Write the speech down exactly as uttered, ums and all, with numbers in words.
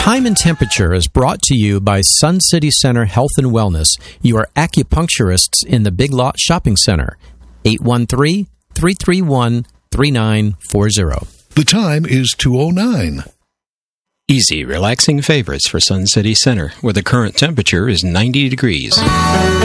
Time and Temperature is brought to you by Sun City Center Health and Wellness, your acupuncturists in the Big Lot Shopping Center. eight one three, three three one, three nine four zero. The time is two oh nine. Easy, relaxing favorites for Sun City Center, where the current temperature is ninety degrees.